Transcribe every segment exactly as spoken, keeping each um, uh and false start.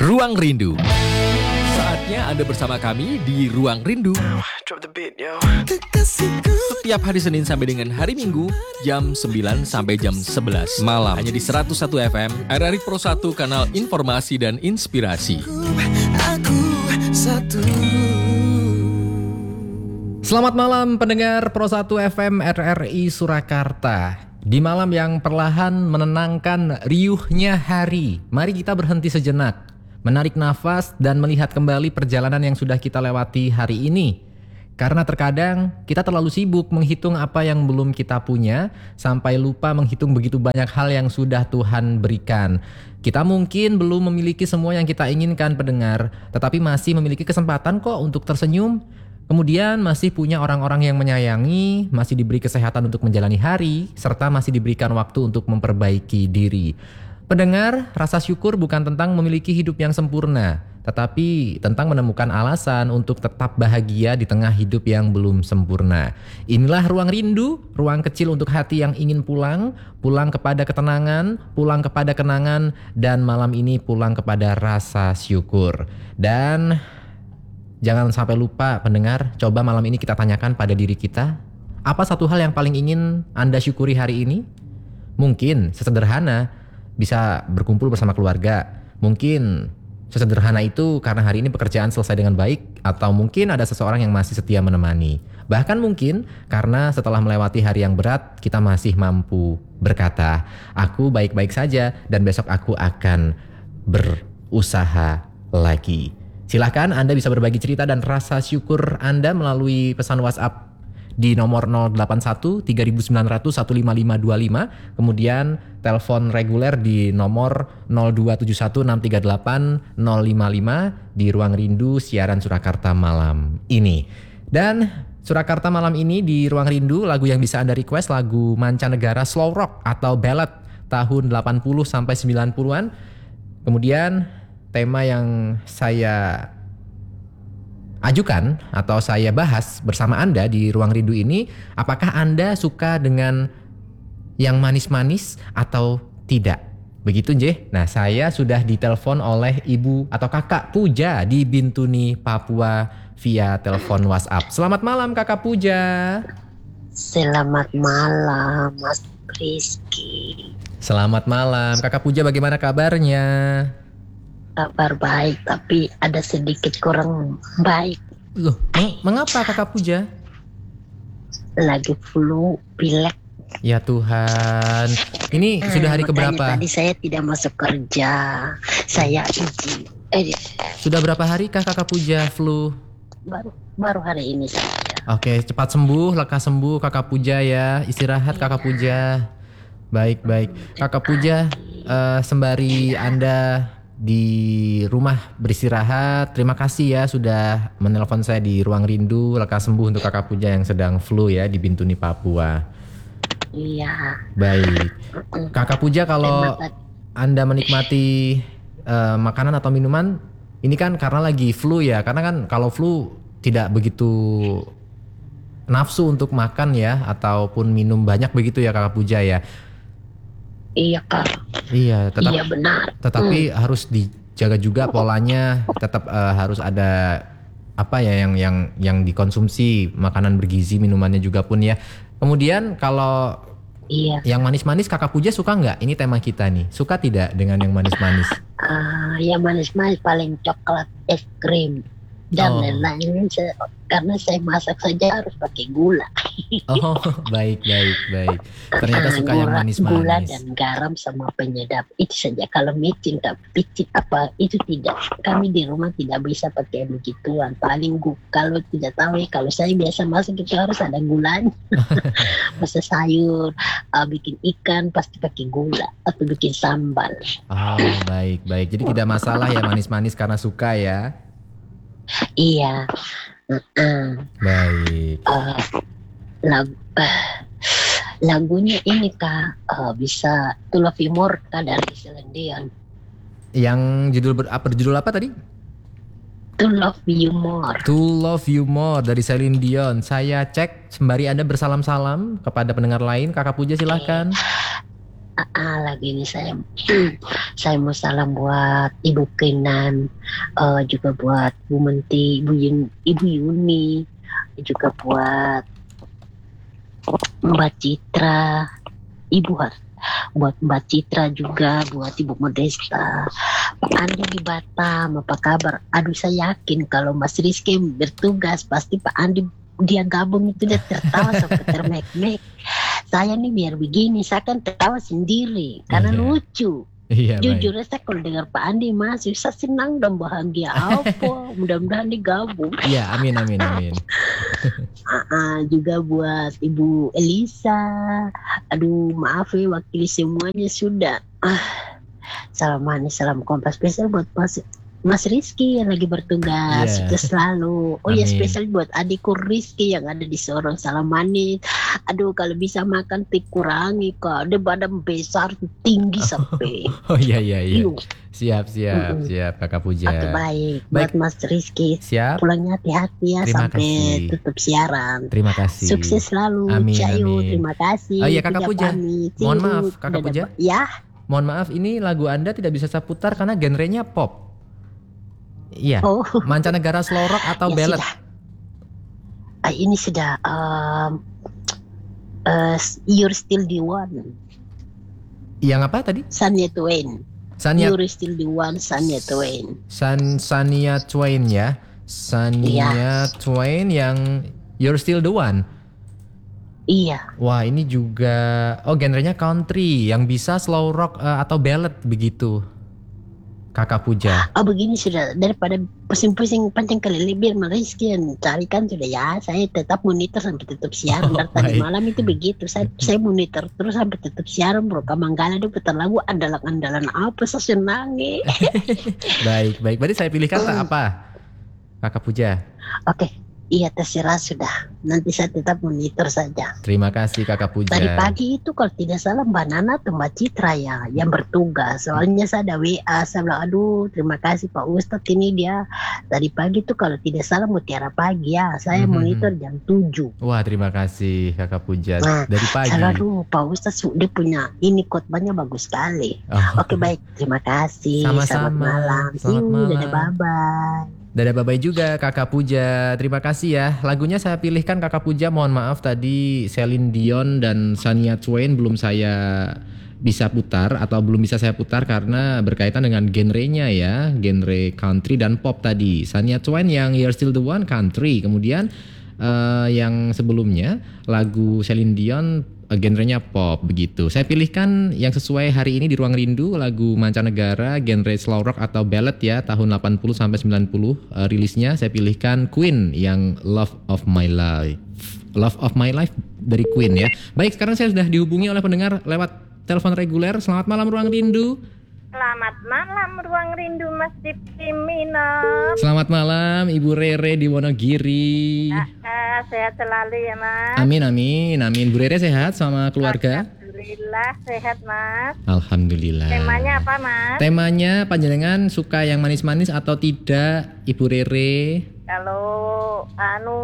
Ruang Rindu. Saatnya Anda bersama kami di Ruang Rindu. Setiap hari Senin sampai dengan hari Minggu, jam sembilan sampai jam sebelas malam. Hanya di seratus satu F M, R R I Pro satu, kanal informasi dan inspirasi. Selamat malam pendengar Pro satu F M R R I Surakarta. Di malam yang perlahan menenangkan riuhnya hari, mari kita berhenti sejenak, menarik nafas dan melihat kembali perjalanan yang sudah kita lewati hari ini. Karena terkadang kita terlalu sibuk menghitung apa yang belum kita punya, sampai lupa menghitung begitu banyak hal yang sudah Tuhan berikan. Kita mungkin belum memiliki semua yang kita inginkan pendengar, tetapi masih memiliki kesempatan kok untuk tersenyum. Kemudian masih punya orang-orang yang menyayangi, masih diberi kesehatan untuk menjalani hari, serta masih diberikan waktu untuk memperbaiki diri. Pendengar, rasa syukur bukan tentang memiliki hidup yang sempurna, tetapi tentang menemukan alasan untuk tetap bahagia di tengah hidup yang belum sempurna. Inilah Ruang Rindu, ruang kecil untuk hati yang ingin pulang, pulang kepada ketenangan, pulang kepada kenangan, dan malam ini pulang kepada rasa syukur. Dan jangan sampai lupa pendengar, coba malam ini kita tanyakan pada diri kita, apa satu hal yang paling ingin Anda syukuri hari ini? Mungkin sesederhana bisa berkumpul bersama keluarga. Mungkin sesederhana itu karena hari ini pekerjaan selesai dengan baik, atau mungkin ada seseorang yang masih setia menemani. Bahkan mungkin karena setelah melewati hari yang berat, kita masih mampu berkata, aku baik-baik saja dan besok aku akan berusaha lagi. Silahkan Anda bisa berbagi cerita dan rasa syukur Anda melalui pesan WhatsApp di nomor nol delapan satu tiga sembilan nol nol satu lima lima dua lima. Kemudian telepon reguler di nomor nol dua tujuh satu enam tiga delapan nol lima lima di Ruang Rindu siaran Surakarta malam ini. Dan Surakarta malam ini di Ruang Rindu, lagu yang bisa Anda request lagu mancanegara slow rock atau ballad tahun delapan puluh sampai sembilan puluhan. Kemudian tema yang saya ajukan atau saya bahas bersama Anda di Ruang Rindu ini, apakah Anda suka dengan yang manis-manis atau tidak? Begitu Nje. Nah, saya sudah ditelepon oleh Ibu atau Kakak Puja di Bintuni, Papua via telepon WhatsApp. Selamat malam Kakak Puja. Selamat malam Mas Rizky. Selamat malam Kakak Puja, bagaimana kabarnya? Kabar baik, tapi ada sedikit kurang baik. Loh, meng- mengapa Kakak Puja? Lagi flu, pilek. Ya Tuhan, ini Hmm, sudah hari makanya keberapa? Tadi saya tidak masuk kerja. Saya izin. Eh, Sudah berapa hari kah Kakak Puja flu? baru baru hari ini saja. Oke, cepat sembuh, lekas sembuh Kakak Puja ya. Istirahat Kakak Puja. Baik, baik. Kakak Puja, eh, sembari Anda di rumah beristirahat, terima kasih ya sudah menelpon saya di Ruang Rindu. Lekas sembuh untuk Kakak Puja yang sedang flu ya di Bintuni, Papua. Iya. Baik. Kakak Puja, kalau Anda menikmati uh, makanan atau minuman, ini kan karena lagi flu ya. Karena kan kalau flu tidak begitu nafsu untuk makan ya, ataupun minum banyak begitu ya Kakak Puja ya. Iya Kak. Iya, tetap, Iya benar. tetapi hmm. harus dijaga juga polanya. Tetap uh, harus ada apa ya yang yang yang dikonsumsi, makanan bergizi, minumannya juga pun ya. Kemudian kalau iya. yang manis-manis Kakak Puja suka nggak? Ini tema kita nih. Suka tidak dengan yang manis-manis? Uh, yang manis-manis paling coklat, es krim dan Oh. lain-lain. Saya- Karena saya masak saja harus pakai gula. Oh, baik, baik, baik. Ternyata Ah, suka yang gula- manis-manis. Gula dan garam sama penyedap itu saja. Kalau micin, tapi picit apa itu tidak. Kami di rumah tidak bisa pakai begituan. Paling gu, kalau tidak tahu ya, kalau saya biasa masak itu harus ada gulanya. Masak sayur, uh, bikin ikan pasti pakai gula atau bikin sambal. Oh, baik, baik. Jadi tidak masalah ya manis-manis karena suka ya. Iya. Uh-uh. Baik. Uh, lag- uh, lagunya ini Kak, uh, bisa To Love You More Kak, dari Celine Dion. Yang judul ber, apa judul apa tadi? To Love You More. To Love You More dari Celine Dion. Saya cek sembari Anda bersalam-salam kepada pendengar lain. Kakak Puja silahkan. Ah, ah, lagi ini saya saya mau salam buat Ibu Kenan, eh, juga buat Bu Menti, Ibu Yun, Ibu Yuni, juga buat Mbak Citra, Ibu Har, buat Mbak Citra juga, buat Ibu Modesta, Pak Andi di Batam, apa kabar? Aduh, saya yakin kalau Mas Rizky bertugas pasti Pak Andi dia gabung itu dia tertawa sampai termek-mek. Saya nih biar begini, saya kan tertawa sendiri karena Iya. lucu. Iya, Jujur baik. saya kalau dengar Pak Andi masuk, saya senang dan bahagia apa. Mudah-mudahan digabung. Iya, amin amin amin. Ah, ah, juga buat Ibu Elisa. Aduh, maaf ya wakili semuanya sudah. Ah, salam manis, salam kompas spesial buat Mas Mas Rizky yang lagi bertugas. Iya. Sukses selalu. Oh ya, Amin. spesial buat adikku Rizky yang ada di Sorong. Salam manis. Aduh, kalau bisa makan dikurangi kak. Dia badan besar tinggi sampai. Oh iya iya iya. Yuk. Siap siap Mm-mm. siap Kakak Puja. Oke, baik. Baik. Buat Mas Rizky. Siap. Pulangnya hati-hati ya Terima sampai kasih. tutup siaran. Terima kasih. Sukses selalu. Amin, Cayo, amin. terima kasih. Oh iya, Kakak Tidak Puja. pamit. Mohon See you. maaf, Kakak Dadah, Puja. Pak. Ya. Mohon maaf, ini lagu Anda tidak bisa saya putar karena genrenya pop. Iya. Oh. Mancanegara slow rock atau Ya, ballad? sudah. Ah, ini sudah um, uh, You're Still the One. Yang apa tadi? Shania Twain. Sania You're Still the One, Shania Twain. San Shania Twain ya. Shania Iya. Twain yang You're Still the One. Iya. Wah, ini juga oh genrenya country yang bisa slow rock eh, atau ballad begitu. Kakak Puja. Oh begini sudah, daripada pusing-pusing panjang kali biar Rizky yang carikan sudah ya. Saya tetap monitor sampai tutup siaran. Oh, Dari tadi baik. malam itu begitu. Saya saya monitor terus sampai tutup siaran. Bro Kamanggala dia putar lagu andalan-andalan apa saya senangi. Baik, baik. Berarti saya pilihkan tak apa? Kakak Puja. Oke, iya terserah sudah. Nanti saya tetap monitor saja. Terima kasih Kakak Puja. Tadi pagi itu kalau tidak salah Mbak Nana atau Mbak Citra ya yang bertugas. Soalnya saya ada W A, saya bilang aduh terima kasih Pak Ustadz ini dia tadi pagi itu kalau tidak salah Mutiara Pagi ya. Saya Mhm. monitor jam tujuh. Wah, terima kasih Kakak Puja. Nah, Dari pagi. Saya aduh Pak Ustadz dia punya ini khotbahnya bagus sekali. Oh. Oke baik, terima kasih. Sama-sama. Selamat malam. See Selamat you, malam. dadah bye-bye. Dadah bye-bye juga Kakak Puja. Terima kasih ya. Lagunya saya pilihkan Kakak Puja. Mohon maaf tadi Celine Dion dan Shania Twain belum saya bisa putar atau belum bisa saya putar karena berkaitan dengan genrenya ya, genre country dan pop tadi. Shania Twain yang You're Still the One country. Kemudian eh, yang sebelumnya lagu Celine Dion eh, genrenya pop begitu. Saya pilihkan yang sesuai hari ini di Ruang Rindu, lagu mancanegara genre slow rock atau ballad ya, tahun delapan puluh sampai sembilan puluh eh, rilisnya. Saya pilihkan Queen yang Love of My Life. Love of My Life dari Queen ya. Baik, sekarang saya sudah dihubungi oleh pendengar lewat telepon reguler. Selamat malam Ruang Rindu. Selamat malam Ruang Rindu Mas Dipti Minop. Selamat malam Ibu Rere di Wonogiri. Ah, ah, sehat selalu ya Mas. Amin amin amin. Bu Rere sehat sama keluarga? Alhamdulillah sehat Mas. Alhamdulillah. Temanya apa Mas? Temanya panjenengan suka yang manis-manis atau tidak, Ibu Rere? Kalau anu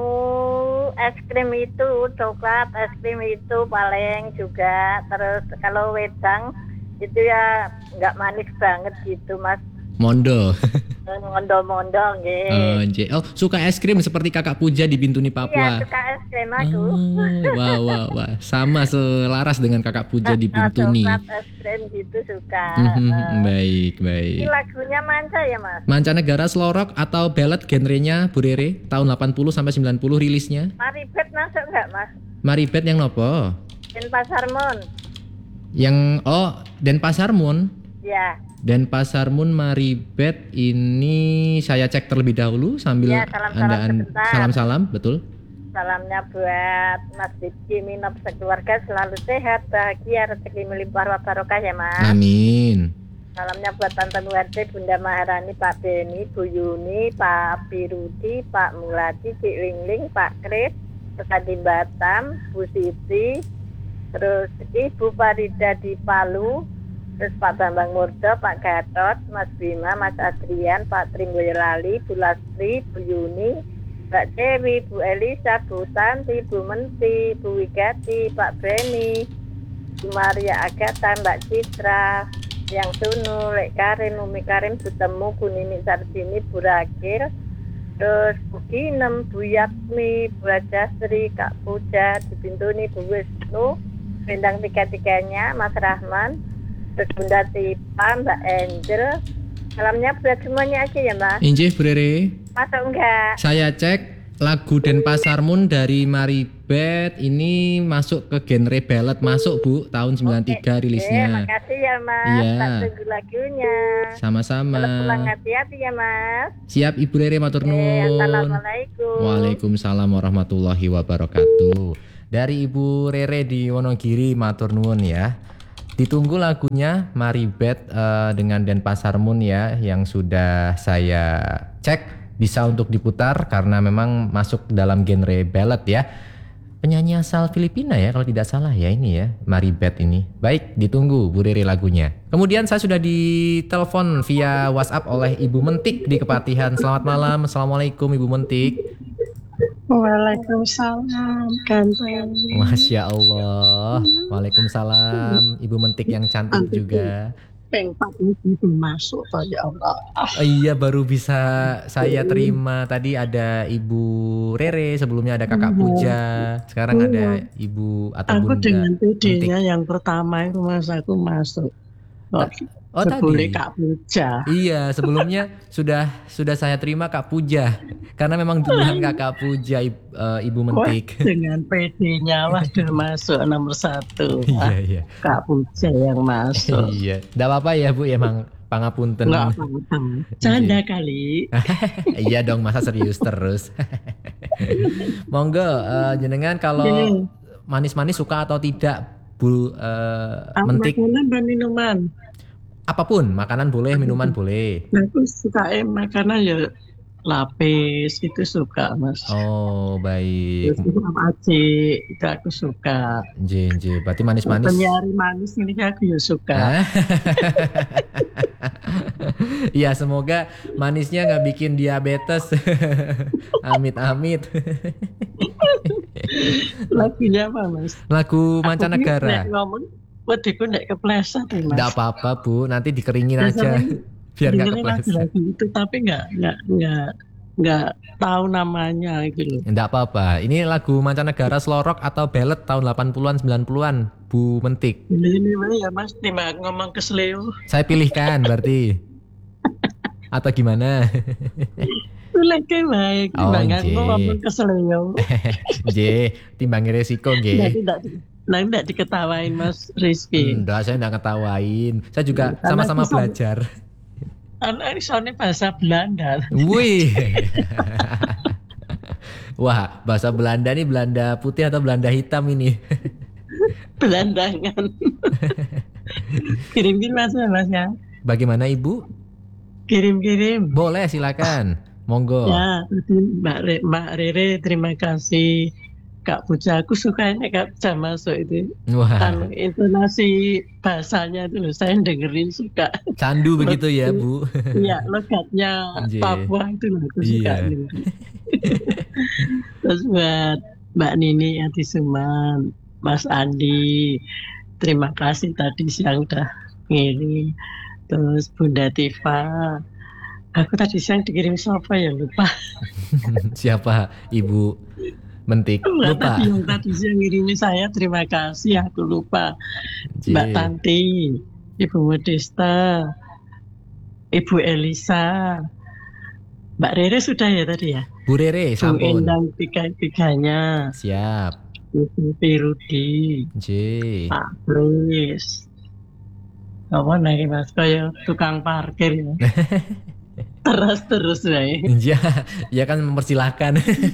es krim itu coklat, es krim itu paling juga. Terus kalau wedang itu ya nggak manis banget gitu Mas. Mondo. Mondo-mondo nggih. Oh, J. Oh, suka es krim seperti Kakak Puja di Bintuni Iya Papua. suka es krim aku. Oh, wah wah wah. Sama selaras dengan Kakak Puja di Ah, Bintuni. coklat es krim gitu suka. Mhm, Eh, baik, Ini baik. lagunya manca ya Mas? Mancanegara slow rock atau ballad genrenya Bu Rere tahun delapan puluh sampai sembilan puluh rilisnya. Maribet masuk nggak Mas? Maribet yang nopo? Denpasar Moon. Yang oh Denpasar Moon. Ya, Denpasar Moon Maribet ini saya cek terlebih dahulu sambil Ya, salam-salam Anda sebentar. salam-salam, betul. salamnya buat Mas Dipti Minop sekeluarga selalu sehat, bahagia, rezeki melimpah ruah barokah ya Mas. Amin. Salamnya buat Tante Nuwarte, Bunda Maharani, Pak Beni, Bu Yuni, Pak Pirudi, Pak Muladi, Cik Lingling, Pak Kris, Tadi Batam, Bu Siti, terus Ibu Farida di Palu, terus Pak Bambang Murdo, Pak Gatot, Mas Bima, Mas Adrian, Pak Trim Boyolali, Bu Lastri, Bu Yuni, Mbak Dewi, Bu Elisa, Bu Tanti, Bu Menti, Bu Wigati, Pak Beni, Bu Maria Agatha, Mbak Citra, yang Sunu, Lek Karim, Umi Karim, Butemu, Kunini Sardini, Bu Rakil, terus Bu Kinem, Bu Yatmi, Bu Rajasri, Kak Puja, Dipintuni, Bu Wisnu, bintang tiga-tiganya, Mas Rahman, terus Bunda Tipa, Mbak Angel. Salamnya buat semuanya aja ya Mas. Injih Bu Rere. Masuk enggak? Saya cek lagu Denpasar Moon dari Maribeth ini masuk ke genre ballad, masuk Bu, tahun sembilan puluh tiga rilisnya. Oke, makasih ya Mas. Iya. Tak tunggu lagunya. Sama-sama. Kalau pulang hati-hati ya Mas. Siap Ibu Rere, matur Oke, nuwun. Assalamualaikum. Waalaikumsalam warahmatullahi wabarakatuh. Dari Ibu Rere di Wonogiri, matur nuwun ya. Ditunggu lagunya Maribeth uh, dengan Denpasar Moon ya, yang sudah saya cek bisa untuk diputar karena memang masuk dalam genre ballad ya. Penyanyi asal Filipina ya kalau tidak salah ya ini ya, Maribeth ini. Baik, ditunggu Bu Rere lagunya. Kemudian saya sudah ditelepon via WhatsApp oleh Ibu Mentik di Kepatihan. Selamat malam, Assalamualaikum Ibu Mentik. Waalaikumsalam, ganteng. Masya Allah. Waalaikumsalam Ibu Mentik yang cantik juga. Peng Pak itu masuk toh ya Allah. Oh, iya baru bisa saya terima. Tadi ada Ibu Rere, sebelumnya ada Kakak Puja, sekarang ada Ibu atau Aku Bunda dengan Mentik. pedenya yang pertama itu mas aku masuk. Oh, Oh tadi. Kak Puja. Iya, sebelumnya sudah sudah saya terima Kak Puja. Karena memang duluan Kakak Puja Ibu, uh, Ibu Mentik. Wah, dengan pedenya waduh masuk nomor satu. Iya, iya. Kak Puja yang masuk. Iya. Enggak apa-apa ya Bu, emang pangapunten. Enggak apa-apa. Canda kali. Iya dong, masa serius terus. Monggo uh, jenengan kalau Gini. manis-manis suka atau tidak Bu uh, Aku Mentik? makanan dan minuman. Apapun, makanan boleh, minuman boleh. Aku suka eh, makanan ya lapis itu suka mas. Oh baik. Terus itu apa aja itu aku suka. J J, berarti manis-manis. Penyari manis ini aku ya suka. Hah? Iya, semoga manisnya nggak bikin diabetes. Amit-amit. Lagunya apa mas? Lagu mancanegara. Aku ngomong, wadiku nggak kepleset ya mas. Nggak apa-apa Bu, nanti dikeringin aja. Biar nggak Dengerin kepleset. lagu itu tapi nggak nggak nggak nggak tahu namanya gitu loh. Nggak apa-apa. Ini lagu mancanegara slow rock atau ballad tahun delapan puluhan sembilan puluhan Bu Mentik. Ini ini ya mas, timbang ngomong ke Sleo. Saya pilihkan berarti. Atau gimana? Lagi baik, Oh, timbang J. ngomong ke Sleo. J, timbangi resiko J. Nanti nggak nanti nggak diketawain mas Rizky. Enggak, saya enggak ketawain. Saya juga Karena sama-sama aku sama- belajar. Anak ini soalnya bahasa Belanda. Wih. Wah, bahasa Belanda nih Belanda putih atau Belanda hitam ini? Belandangan. Kirim-kirim mas ya mas ya. Bagaimana Ibu? Kirim-kirim. Boleh silakan. Monggo. Ya, tadi Mbak, Re, Mbak Rere terima kasih. Kak Puja, aku suka ini Kak Puja masuk itu. Wah, Kan intonasi bahasanya itu loh, saya dengerin suka. candu begitu ya Bu. Iya, logatnya J. Papua itu loh, aku suka. Iya. dengerin. Terus buat Mbak Nini Adisuman, Mas Andi, terima kasih tadi siang udah ngirim. Terus Bunda Tifa, aku tadi siang dikirim siapa ya lupa. Siapa Ibu Mentik? Mbak Lupa. tadi yang tadi siang ngirimi saya terima kasih aku lupa. J. Mbak Tanti, Ibu Modesta, Ibu Elisa, Mbak Rere sudah ya tadi ya. Bu Rere, Bu sampun. Endang tiga-tiganya, Siap. Ibu Pirudi, J. Pak Chris. Apa lagi mas? Kayak tukang parkir ya. terus terus baik. Ya, ya kan mempersilahkan.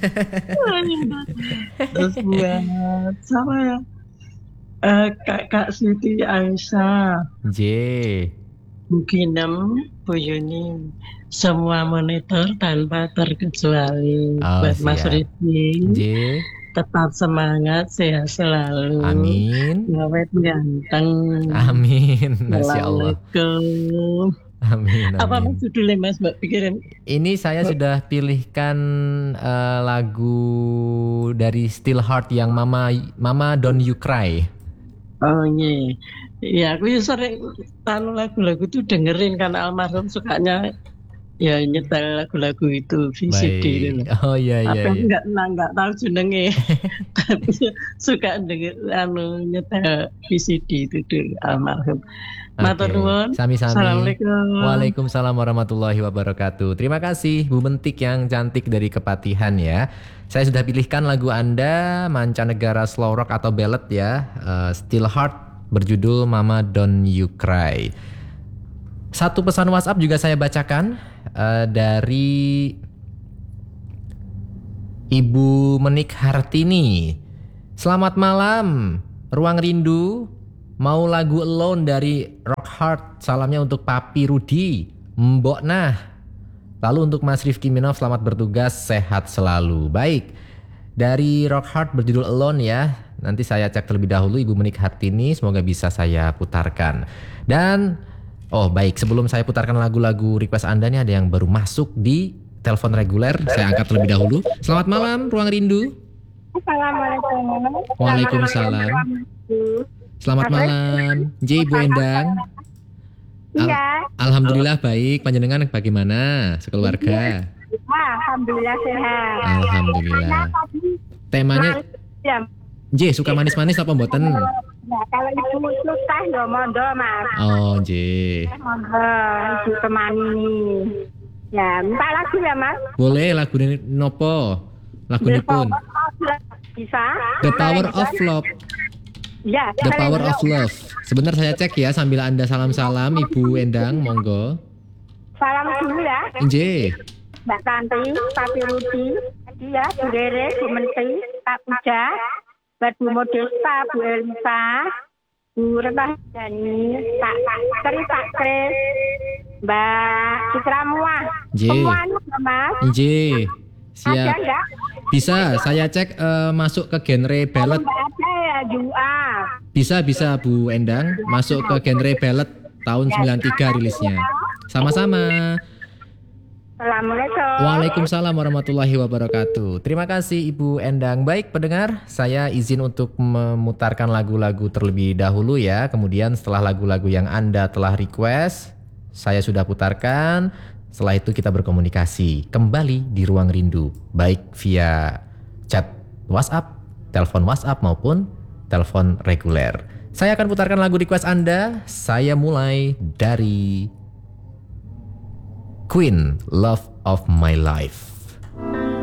Terus buat sama ya? Eh, Kak Kak Siti Aisyah, J. Bu Ginem, Bu Yuni, semua monitor tanpa terkecuali. Oh, Buat Mas siap. Rizky, J. tetap semangat, sehat selalu. Amin. Ngawet ganteng. Amin. Masya Allah. Assalamualaikum. Amin. Apa Amin. mas judulnya mas mbak pikirin? Ini saya sudah pilihkan eh, lagu dari Still Heart yang Mama Mama Don't You Cry. Oh iya, ya aku ya sering anu lagu-lagu tuh dengerin karena almarhum sukanya ya nyetel lagu-lagu itu V C D itu. Baik. Oh iya iya. Tapi aku iya. nggak nah, nggak tahu jenenge, tapi suka denger anu nyetel V C D itu tuh almarhum. Matur Oke. nuwun. Sami-sami. Assalamualaikum. Waalaikumsalam warahmatullahi wabarakatuh. Terima kasih Bu Mentik yang cantik dari Kepatihan ya. Saya sudah pilihkan lagu Anda mancanegara slow rock atau ballad ya, uh, Still Heart berjudul Mama Don't You Cry. Satu pesan WhatsApp juga saya bacakan uh, dari Ibu Menik Hartini. Selamat malam, Ruang Rindu. Mau lagu Alone dari Rock Hard. Salamnya untuk Papi Rudi, Mbok Nah. Lalu untuk Mas Rifki Minov, selamat bertugas, sehat selalu. Baik, dari Rock Hard berjudul Alone ya. Nanti saya cek terlebih dahulu Ibu Menik Hartini, semoga bisa saya putarkan. Dan oh baik, sebelum saya putarkan lagu-lagu request Anda nih, ada yang baru masuk di telepon reguler. Saya angkat terlebih dahulu. Selamat malam, Ruang Rindu. Assalamualaikum. Waalaikumsalam. Selamat malam, J Bu Endang. Al- Iya, Alhamdulillah baik. Panjenengan bagaimana sekeluarga? alhamdulillah sehat. Alhamdulillah. Temanya Ya, J suka manis-manis apa mboten? nah, kalau ibu susah ya monggo mas. Oh J. Monggo, ibu temani. Ya, minta lagu ya mas. Boleh lagu ini nopo? Lagu ini pun Bisa. The Power of Love. Ya, The Power of Love. Sebentar saya cek ya sambil Anda salam-salam Ibu Endang, monggo. Salam dulu ya. J. Mbak Tanti, Papi Rudi, dia, Bu Rere, Bu Menteri, Pak Puja, Mbak Bu Modesta, Bu Elisa, Bu Retah Dani, Pak Tri, Pak Kris, Mbak Citra Muah. J. Semuanya ya, Mas. J. Ada Siap. enggak? Bisa, saya cek eh, masuk ke genre ballad. Kalau enggak ada ya, Jua. Bisa, bisa Bu Endang. Masuk ke genre ballad tahun sembilan puluh tiga rilisnya. Sama-sama. Assalamualaikum. Waalaikumsalam warahmatullahi wabarakatuh. Terima kasih Ibu Endang. Baik pendengar, saya izin untuk memutarkan lagu-lagu terlebih dahulu ya. Kemudian setelah lagu-lagu yang Anda telah request, saya sudah putarkan. Setelah itu kita berkomunikasi kembali di Ruang Rindu, baik via chat WhatsApp, telepon WhatsApp maupun telepon reguler. Saya akan putarkan lagu request Anda. Saya mulai dari Queen, Love of My Life.